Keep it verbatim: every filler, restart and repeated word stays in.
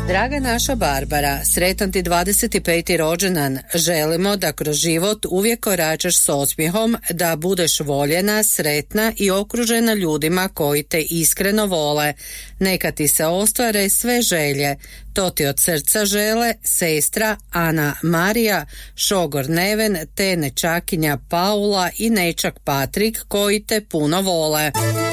Draga naša Barbara, sretan ti dvadeset peti rođendan. Želimo da kroz život uvijek koračaš s osmijehom, da budeš voljena, sretna i okružena ljudima koji te iskreno vole. Neka ti se ostvare sve želje. To ti od srca žele sestra Ana Marija, šogor Neven, te nečakinja Paula i nečak Patrik koji te puno vole.